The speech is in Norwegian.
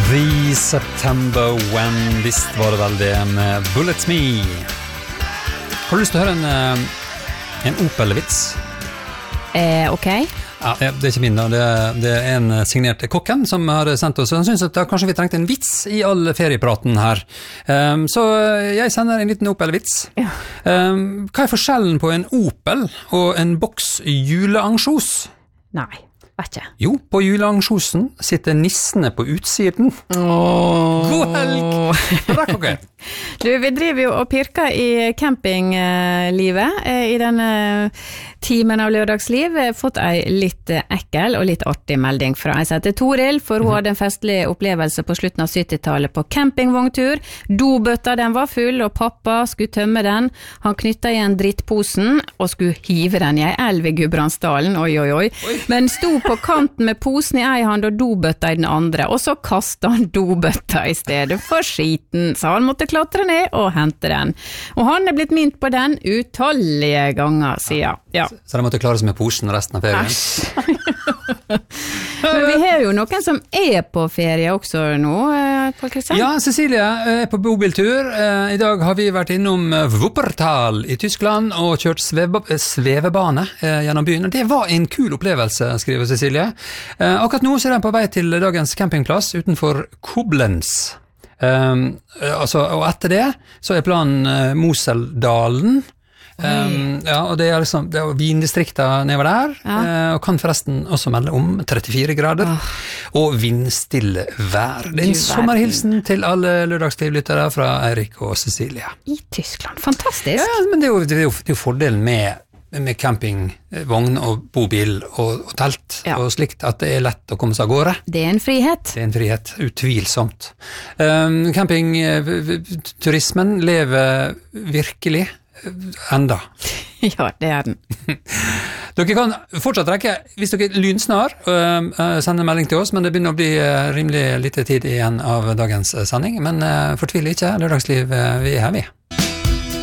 The September When, visst var det vel det med Bullets Me. Har du lyst til å høre en Opel-vits? Ok. Ja, det er ikke min da, det er en signert kokken som har sendt oss, han synes at kanskje vi trengte en vits i all feriepraten her. Så jeg sender en liten Opel-vits. Ja. Hva er forskjellen på en Opel og en boks juleansjos? Nei, vet ikke. Jo, på juleansjosen sitter nissene på utsiden. God helg! Rakk ok. Du, vi driver jo og pirker i campinglivet i denne timen av lørdagsliv. Jeg har fått ei litt ekkel og litt artig melding fra en som heter Toril, for hun hadde en festlig opplevelse på slutten av 70-tallet på campingvogntur. Dobøtta, den var full, og pappa skulle tømme den. Han knyttet igjen drittposen og skulle hive den i ei elv i Gudbrandsdalen. Oi. Men sto på kanten med posen i ei hand og dobøtta i den andre, og så kastet han dobøtta i stedet for skiten, så han måtte klatre ned og hente den. Og han er blitt minnet på den utallige ganger, sier ja. Så de måtte klare seg med posen resten av ferien. Men vi har jo noen som er på ferie også nå, Pål Kristian. Ja, Cecilie er på bobiltur. I dag har vi vært innom Wuppertal i Tyskland og kjørt svevebane gjennom byen. Det var en kul opplevelse, skriver Cecilie. Akkurat nå så er den på vei til dagens campingplass utenfor Koblenz. Og etter det så er planen Moseldalen. Og det er liksom det er vindistrikter nedover der, og kan forresten også melde om 34 grader og vindstille vær. Det er en sommerhilsen til alle lørdagslivlyttere fra Eirik og Cecilie. I Tyskland, fantastisk. Ja, men det er jo fordelen med campingvogn og bobil og telt og slikt, at det er lett å komme seg av gårde. Det er en frihet. Det er en frihet, utvilsomt. Campingturismen lever virkelig enda. Ja, det er den. Dere kan fortsatt rekke, hvis dere er lynsnar, sende melding til oss, men det begynner å bli rimelig lite tid igjen av dagens sending. Men fortvil ikke, lørdagsliv, vi er her vi.